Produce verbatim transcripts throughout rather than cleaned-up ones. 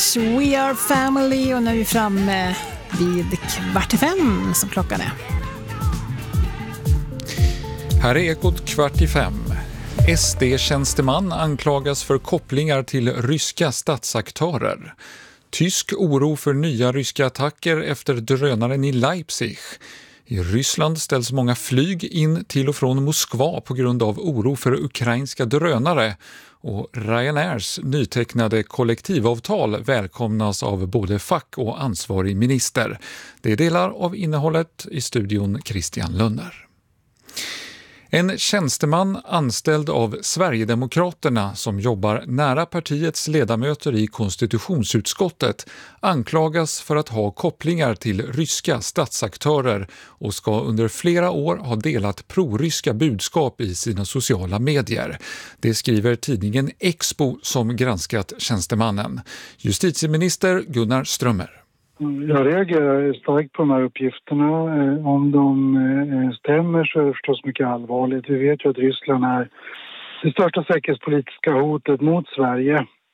Beach, We Are Family, och nu är vi framme vid kvart i fem som klockan är. Här är Ekot kvart i fem. S D-tjänsteman anklagas för kopplingar till ryska statsaktörer. Tysk oro för nya ryska attacker efter drönaren i Leipzig. I Ryssland ställs många flyg in till och från Moskva på grund av oro för ukrainska drönare. Och Ryanairs nytecknade kollektivavtal välkomnas av både fack och ansvarig minister. Det är delar av innehållet i studion Christian Lönner. En tjänsteman anställd av Sverigedemokraterna som jobbar nära partiets ledamöter i konstitutionsutskottet anklagas för att ha kopplingar till ryska statsaktörer och ska under flera år ha delat proryska budskap i sina sociala medier. Det skriver tidningen Expo som granskat tjänstemannen. Justitieminister Gunnar Strömmer. Jag reagerar starkt på de här uppgifterna. Om de stämmer så är det förstås mycket allvarligt. Vi vet ju att Ryssland är det största säkerhetspolitiska hotet mot Sverige.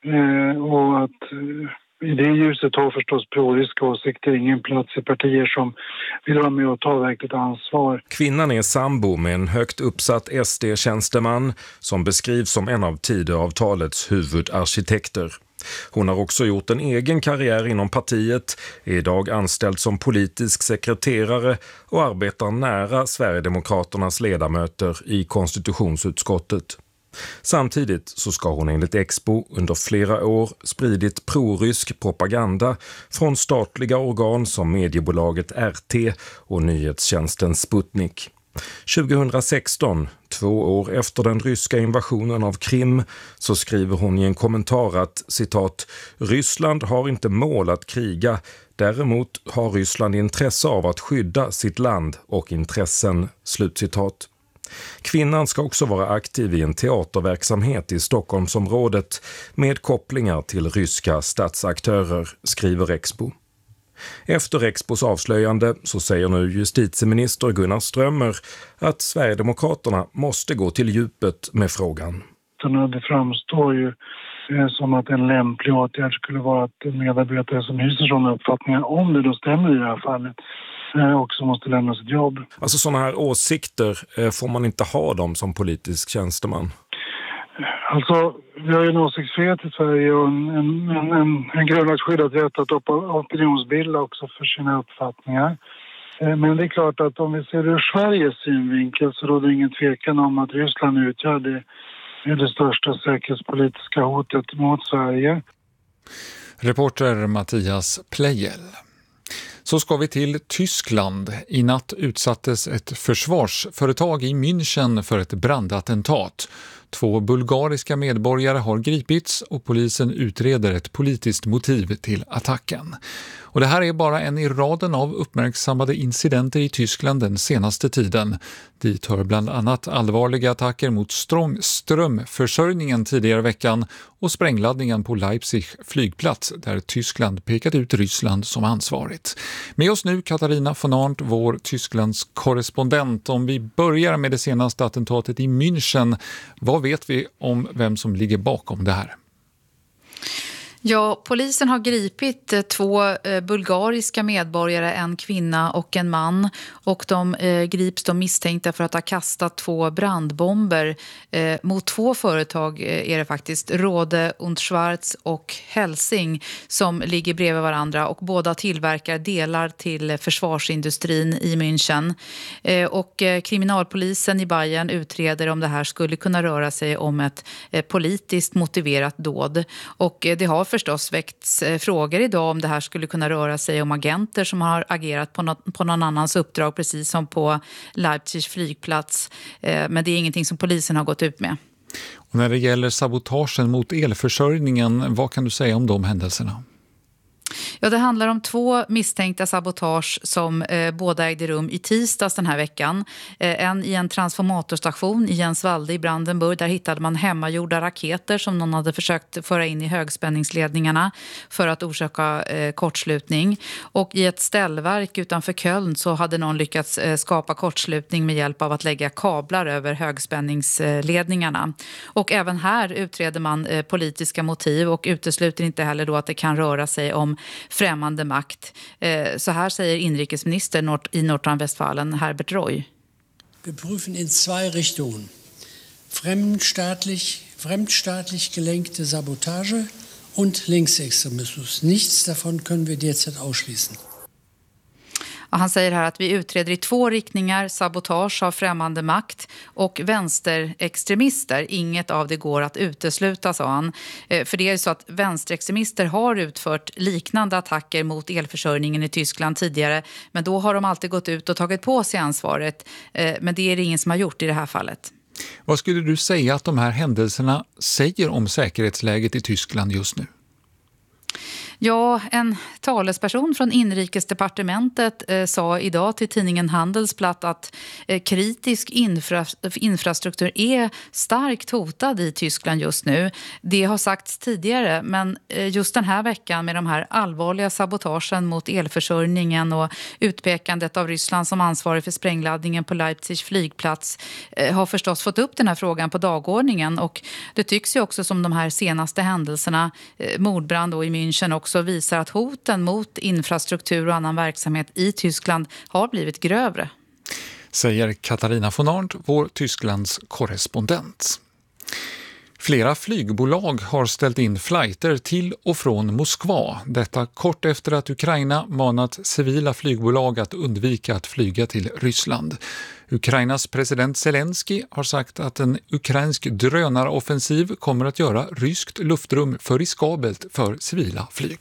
Och att i det ljuset har förstås proryska åsikter ingen plats i partier som vill vara med och ta verkligt ansvar. Kvinnan är sambo med en högt uppsatt S D-tjänsteman som beskrivs som en av Tidöavtalets huvudarkitekter. Hon har också gjort en egen karriär inom partiet, är idag anställd som politisk sekreterare och arbetar nära Sverigedemokraternas ledamöter i konstitutionsutskottet. Samtidigt så ska hon enligt Expo under flera år spridit prorysk propaganda från statliga organ som mediebolaget R T och nyhetstjänsten Sputnik. tjugohundrasexton, två år efter den ryska invasionen av Krim, så skriver hon i en kommentar att, citat, Ryssland har inte mål att kriga, däremot har Ryssland intresse av att skydda sitt land och intressen, slutcitat. Kvinnan ska också vara aktiv i en teaterverksamhet i Stockholmsområdet med kopplingar till ryska statsaktörer, skriver Expo. Efter Expos avslöjande så säger nu justitieminister Gunnar Strömmer att Sverigedemokraterna måste gå till djupet med frågan. Det framstår ju som att en lämplig åtgärd skulle vara att medarbetare som hyser sådana uppfattningar, om det då stämmer i det här fallet, också måste lämna sitt jobb. Alltså sådana här åsikter, får man inte ha dem som politisk tjänsteman? Alltså, vi har ju en åsiktsfrihet i Sverige och en, en, en, en grundlagsskyddad rätt att opinionsbilda också för sina uppfattningar. Men det är klart att om vi ser det ur Sveriges synvinkel så råder det ingen tvekan om att Ryssland utgör det, det största säkerhetspolitiska hotet mot Sverige. Reporter Mattias Plejel. Så ska vi till Tyskland. I natt utsattes ett försvarsföretag i München för ett brandattentat. Två bulgariska medborgare har gripits och polisen utreder ett politiskt motiv till attacken. Och det här är bara en i raden av uppmärksammade incidenter i Tyskland den senaste tiden. Dit hör bland annat allvarliga attacker mot ström- strömförsörjningen tidigare veckan och sprängladdningen på Leipzig flygplats där Tyskland pekat ut Ryssland som ansvarigt. Med oss nu Katarina von Arndt, vår Tysklands korrespondent. Om vi börjar med det senaste attentatet i München, vad vet vi om vem som ligger bakom det här? Ja, polisen har gripit två eh, bulgariska medborgare, en kvinna och en man. Och de eh, grips de misstänkta för att ha kastat två brandbomber eh, mot två företag eh, är det faktiskt. Rode und Schwarz och Helsing som ligger bredvid varandra och båda tillverkar delar till försvarsindustrin i München. Eh, och eh, kriminalpolisen i Bayern utreder om det här skulle kunna röra sig om ett eh, politiskt motiverat dåd. Och eh, det har förstås väckts frågor idag om det här skulle kunna röra sig om agenter som har agerat på, något, på någon annans uppdrag, precis som på Leipzig flygplats. Men det är ingenting som polisen har gått ut med. Och när det gäller sabotagen mot elförsörjningen, vad kan du säga om de händelserna? Ja, det handlar om två misstänkta sabotage som eh, båda ägde rum i tisdags den här veckan. Eh, en i en transformatorstation i Jensvalde i Brandenburg. Där hittade man hemmagjorda raketer som någon hade försökt föra in i högspänningsledningarna för att orsaka eh, kortslutning. Och i ett ställverk utanför Köln så hade någon lyckats eh, skapa kortslutning med hjälp av att lägga kablar över högspänningsledningarna. Och även här utreder man eh, politiska motiv och utesluter inte heller då att det kan röra sig om främmande makt. Eh, så här säger inrikesminister Nord- i Nordrhein-Westfalen Herbert Roy. Wir prüfen in zwei Richtungen. Fremdstaatlich, fremdstaatlich gelenkte Sabotage und Linksextremismus. Nichts davon können wir derzeit ausschließen. Han säger här att vi utreder i två riktningar, sabotage av främmande makt och vänsterextremister. Inget av det går att utesluta, sa han. För det är så att vänsterextremister har utfört liknande attacker mot elförsörjningen i Tyskland tidigare. Men då har de alltid gått ut och tagit på sig ansvaret. Men det är det ingen som har gjort i det här fallet. Vad skulle du säga att de här händelserna säger om säkerhetsläget i Tyskland just nu? Ja, en talesperson från inrikesdepartementet eh, sa idag till tidningen Handelsblatt att eh, kritisk infra- infrastruktur är starkt hotad i Tyskland just nu. Det har sagts tidigare, men eh, just den här veckan med de här allvarliga sabotagen mot elförsörjningen och utpekandet av Ryssland som ansvarig för sprängladdningen på Leipzigs flygplats eh, har förstås fått upp den här frågan på dagordningen. Och det tycks ju också som de här senaste händelserna, eh, mordbrand då i München också, också visar att hoten mot infrastruktur och annan verksamhet i Tyskland har blivit grövre. Säger Katarina von Arndt, vår Tysklands korrespondent. Flera flygbolag har ställt in flighter till och från Moskva. Detta kort efter att Ukraina manat civila flygbolag att undvika att flyga till Ryssland. Ukrainas president Zelensky har sagt att en ukrainsk drönaroffensiv kommer att göra ryskt luftrum för riskabelt för civila flyg.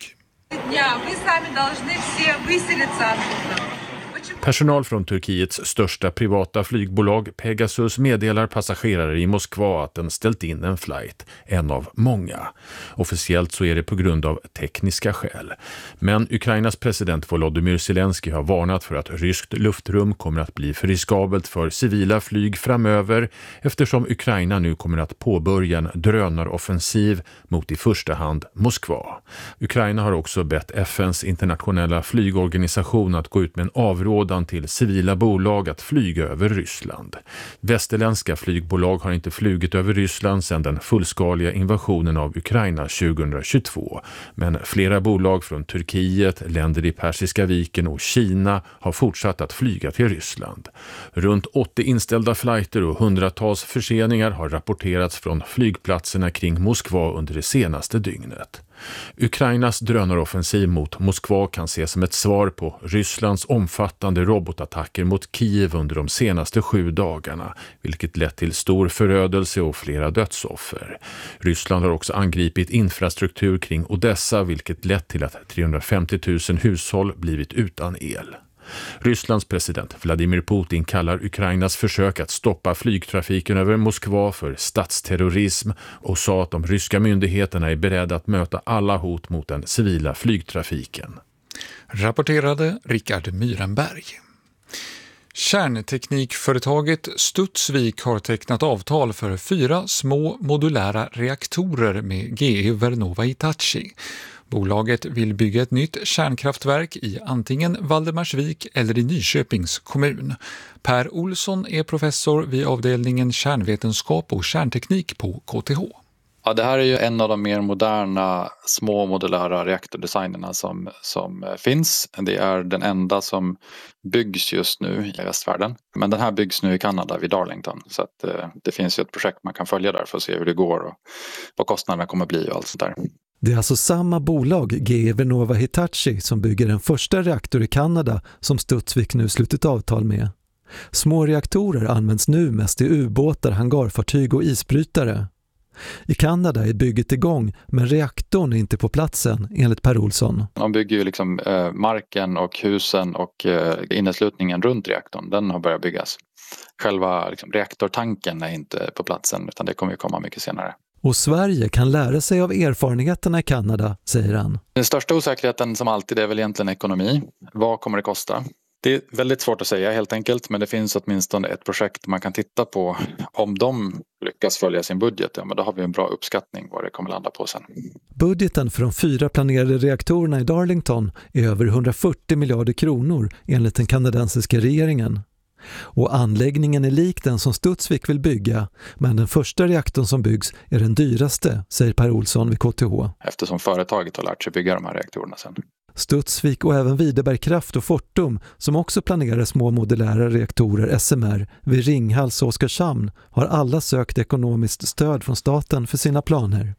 Personal från Turkiets största privata flygbolag Pegasus meddelar passagerare i Moskva att den ställt in en flight, en av många. Officiellt så är det på grund av tekniska skäl. Men Ukrainas president Volodymyr Zelensky har varnat för att ryskt luftrum kommer att bli för riskabelt för civila flyg framöver eftersom Ukraina nu kommer att påbörja en drönaroffensiv mot i första hand Moskva. Ukraina har också bett F N:s internationella flygorganisation att gå ut med en avrådan till civila bolag att flyga över Ryssland. Västerländska flygbolag har inte flugit över Ryssland sedan den fullskaliga invasionen av Ukraina tjugohundratjugotvå. Men flera bolag från Turkiet, länder i Persiska viken och Kina har fortsatt att flyga till Ryssland. Runt åttio inställda flighter och hundratals förseningar har rapporterats från flygplatserna kring Moskva under det senaste dygnet. Ukrainas drönaroffensiv mot Moskva kan ses som ett svar på Rysslands omfattande robotattacker mot Kiev under de senaste sju dagarna, vilket lett till stor förödelse och flera dödsoffer. Ryssland har också angripit infrastruktur kring Odessa, vilket lett till att trehundrafemtio tusen hushåll blivit utan el. Rysslands president Vladimir Putin kallar Ukrainas försök att stoppa flygtrafiken över Moskva för statsterrorism och sa att de ryska myndigheterna är beredda att möta alla hot mot den civila flygtrafiken. Rapporterade Rickard Myrenberg. Kärnteknikföretaget Studsvik har tecknat avtal för fyra små modulära reaktorer med G E Vernova Hitachi. Bolaget vill bygga ett nytt kärnkraftverk i antingen Valdemarsvik eller i Nyköpings kommun. Per Olsson är professor vid avdelningen kärnvetenskap och kärnteknik på K T H. Ja, det här är ju en av de mer moderna små modulära reaktordesignerna som, som finns. Det är den enda som byggs just nu i västvärlden. Men den här byggs nu i Kanada vid Darlington. Så att, eh, det finns ju ett projekt man kan följa där för att se hur det går och vad kostnaderna kommer bli och allt sånt där. Det är alltså samma bolag, G E Vernova Hitachi, som bygger den första reaktor i Kanada som Studsvik nu slutit avtal med. Små reaktorer används nu mest i ubåtar, hangarfartyg och isbrytare. I Kanada är bygget igång, men reaktorn är inte på platsen, enligt Per Olsson. De bygger ju liksom eh, marken och husen och eh, inneslutningen runt reaktorn. Den har börjat byggas. Själva liksom, reaktortanken är inte på platsen, utan det kommer ju komma mycket senare. Och Sverige kan lära sig av erfarenheterna i Kanada, säger han. Den största osäkerheten som alltid är väl egentligen ekonomi. Vad kommer det kosta? Det är väldigt svårt att säga helt enkelt, men det finns åtminstone ett projekt man kan titta på. Om de lyckas följa sin budget, ja, men då har vi en bra uppskattning vad det kommer landa på sen. Budgeten för de fyra planerade reaktorerna i Darlington är över hundrafyrtio miljarder kronor enligt den kanadensiska regeringen. Och anläggningen är lik den som Studsvik vill bygga, men den första reaktorn som byggs är den dyraste, säger Per Olsson vid K T H. Eftersom företaget har lärt sig bygga de här reaktorerna sen. Studsvik och även Videbergkraft och Fortum, som också planerar små modulära reaktorer S M R vid Ringhals och Oskarshamn, har alla sökt ekonomiskt stöd från staten för sina planer.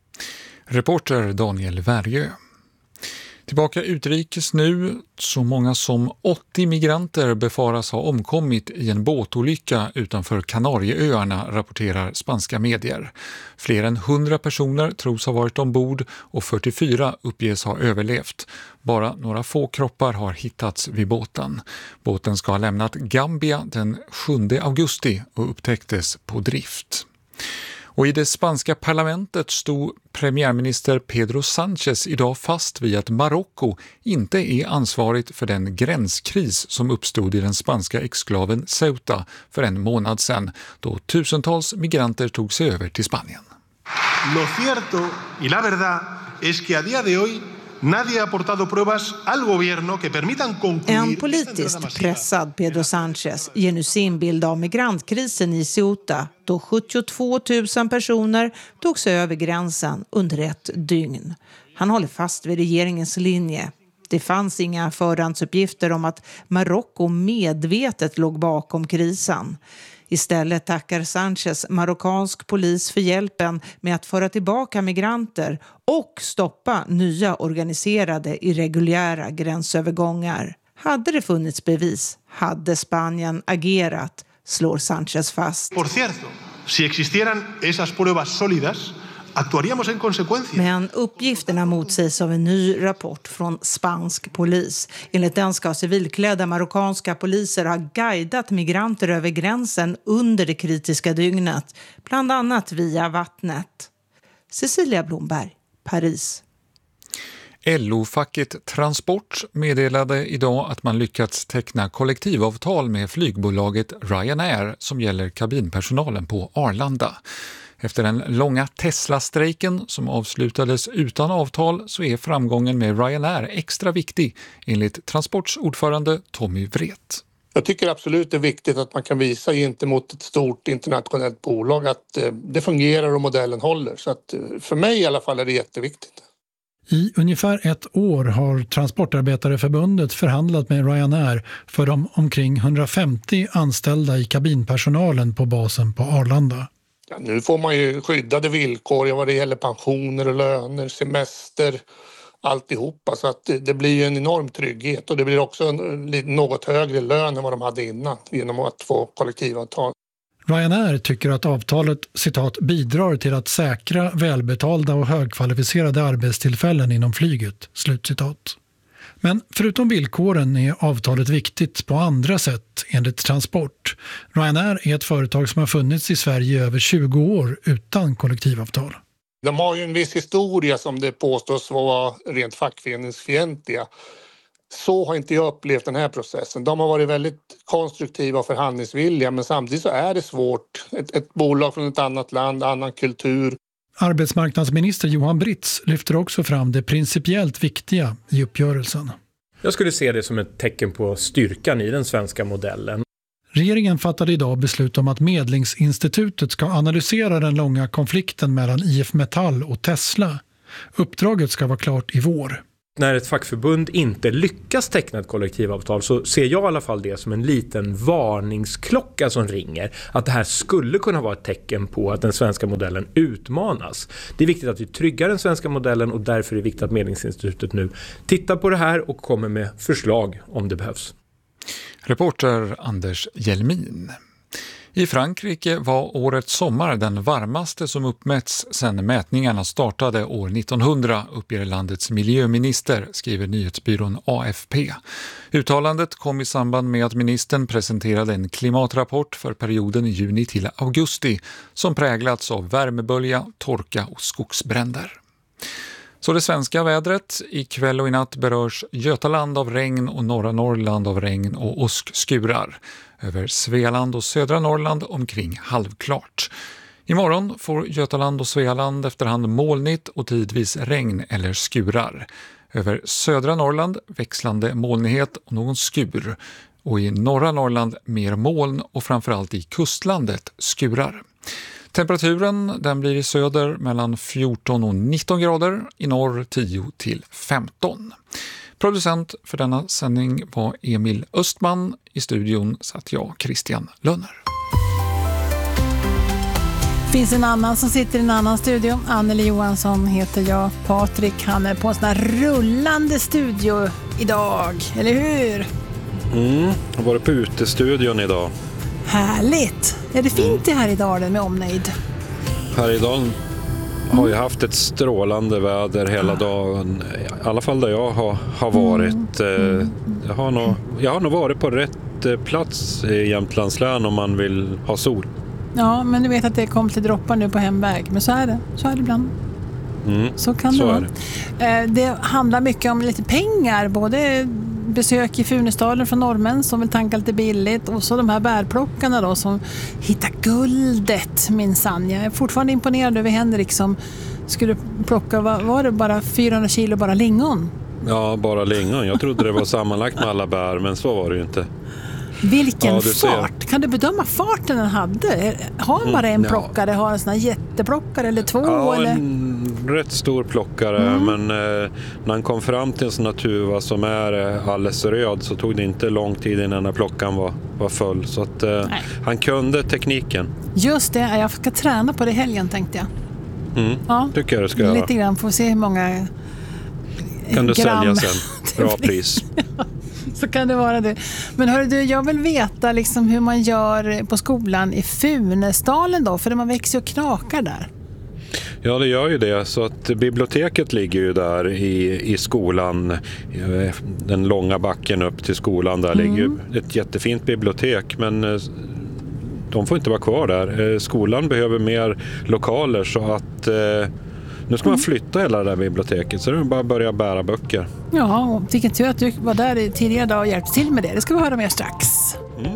Reporter Daniel Värjö. Tillbaka utrikes nu. Så många som åttio migranter befaras ha omkommit i en båtolycka utanför Kanarieöarna, rapporterar spanska medier. Fler än hundra personer tros ha varit ombord och fyrtiofyra uppges ha överlevt. Bara några få kroppar har hittats vid båten. Båten ska ha lämnat Gambia den sjunde augusti och upptäcktes på drift. Och i det spanska parlamentet stod premiärminister Pedro Sánchez idag fast vid att Marocko inte är ansvarigt för den gränskris som uppstod i den spanska exklaven Ceuta för en månad sedan, då tusentals migranter tog sig över till Spanien. Lo cierto y la verdad es que a día de hoy nadie ha aportado pruebas al gobierno que permitan concluir. En politiskt pressad Pedro Sánchez ger nu sin bild av migrantkrisen i Ceuta, då sjuttiotvå tusen personer tog sig över gränsen under ett dygn. Han håller fast vid regeringens linje. Det fanns inga förhandsuppgifter om att Marocko medvetet låg bakom krisen. Istället tackar Sánchez marockansk polis för hjälpen med att föra tillbaka migranter och stoppa nya organiserade irreguljära gränsövergångar. Hade det funnits bevis hade Spanien agerat, slår Sánchez fast. Por cierto, si existieran esas pruebas sólidas, actuaríamos en consecuencia. Men uppgifterna motsägs av en ny rapport från spansk polis. Enligt den ska civilklädda marockanska poliser ha guidat migranter över gränsen under det kritiska dygnet, bland annat via vattnet. Cecilia Blomberg, Paris. L O-facket Transport meddelade idag att man lyckats teckna kollektivavtal med flygbolaget Ryanair som gäller kabinpersonalen på Arlanda. Efter den långa Tesla-strejken som avslutades utan avtal så är framgången med Ryanair extra viktig, enligt Transports ordförande Tommy Wret. Jag tycker absolut det är viktigt att man kan visa gentemot ett stort internationellt bolag att det fungerar och modellen håller. Så att för mig i alla fall är det jätteviktigt. I ungefär ett år har Transportarbetareförbundet förhandlat med Ryanair för de omkring hundrafemtio anställda i kabinpersonalen på basen på Arlanda. Ja, nu får man ju skyddade villkor vad det gäller pensioner och löner, semester, alltihopa. Så att det, det blir ju en enorm trygghet och det blir också en, något högre lön än vad de hade innan genom att få kollektivavtal. Ryanair tycker att avtalet, citat, bidrar till att säkra välbetalda och högkvalificerade arbetstillfällen inom flyget, slutcitat. Men förutom villkoren är avtalet viktigt på andra sätt enligt Transport. Ryanair är ett företag som har funnits i Sverige i över tjugo år utan kollektivavtal. De har ju en viss historia som det påstås vara rent fackföreningsfientliga. Så har inte jag upplevt den här processen. De har varit väldigt konstruktiva och förhandlingsvilliga, men samtidigt så är det svårt. Ett, ett bolag från ett annat land, annan kultur. Arbetsmarknadsminister Johan Britz lyfter också fram det principiellt viktiga i uppgörelsen. Jag skulle se det som ett tecken på styrkan i den svenska modellen. Regeringen fattade idag beslut om att Medlingsinstitutet ska analysera den långa konflikten mellan I F Metall och Tesla. Uppdraget ska vara klart i vår. När ett fackförbund inte lyckas teckna ett kollektivavtal så ser jag i alla fall det som en liten varningsklocka som ringer. Att det här skulle kunna vara ett tecken på att den svenska modellen utmanas. Det är viktigt att vi tryggar den svenska modellen och därför är det viktigt att Medlingsinstitutet nu tittar på det här och kommer med förslag om det behövs. Reporter Anders Hjelmin. I Frankrike var årets sommar den varmaste som uppmätts sedan mätningarna startade år nittonhundra, uppger landets miljöminister, skriver nyhetsbyrån A F P. Uttalandet kom i samband med att ministern presenterade en klimatrapport för perioden juni till augusti som präglats av värmebölja, torka och skogsbränder. Så det svenska vädret. I kväll och i natt berörs Götaland av regn och norra Norrland av regn och åskskurar. Över Svealand och södra Norrland omkring halvklart. Imorgon får Götaland och Svealand efterhand molnigt och tidvis regn eller skurar. Över södra Norrland växlande molnighet och någon skur. Och i norra Norrland mer moln och framförallt i kustlandet skurar. Temperaturen den blir i söder mellan fjorton och nitton grader, i norr tio till femton. Producent för denna sändning var Emil Östman. I studion satt jag, Christian Lönner. Finns en annan som sitter i en annan studio. Anneli Johansson heter jag. Patrik, han är på en sån här rullande studio idag, eller hur? Mm, jag har varit på utestudion idag. Härligt! Är det fint det här i Dalen med omnejd? Här i Dalen har jag haft ett strålande väder hela dagen. I alla fall där jag har, har varit. Mm. Jag, har nog, jag har nog varit på rätt plats i Jämtlands län om man vill ha sol. Ja, men du vet att det kom till droppar nu på hemväg. Men så är det. Så är det ibland. Mm. Så kan så det är vara. Det. det handlar mycket om lite pengar. Både besök i Funäsdalen från norrmän som vill tanka lite billigt. Och så de här bärplockarna då som hittar guldet, minsann. Jag är fortfarande imponerad över Henrik som skulle plocka, var det bara fyrahundra kilo bara lingon? Ja, bara lingon. Jag trodde det var sammanlagt med alla bär, men så var det ju inte. Vilken ja, du fart! ser. Kan du bedöma farten den hade? Har han bara en mm, ja. plockare? Har han en sån här jätteplockare eller två? Ja, eller? en rätt stor plockare. Mm. Men eh, när han kom fram till en sån här tuva som är eh, alldeles röd så tog det inte lång tid innan när plockan var, var full. Så att eh, han kunde tekniken. Just det, jag ska träna på det i helgen tänkte jag. Mm, ja. tycker jag det ska göra. Lite grann, får se hur många kan du gram. sälja sen. Bra pris. Så kan det vara det. Men hörru du, jag vill veta liksom hur man gör på skolan i Funäsdalen då, för man växer och knakar där. Ja, det gör ju det. Så att biblioteket ligger ju där i, i skolan, den långa backen upp till skolan. Där mm. ligger ju ett jättefint bibliotek, men de får inte vara kvar där. Skolan behöver mer lokaler så att nu ska man flytta hela det där biblioteket, så det är bara att börja bära böcker. Ja, och vilken tur att du var där tidigare dag och hjälpte till med det. Det ska vi höra mer strax.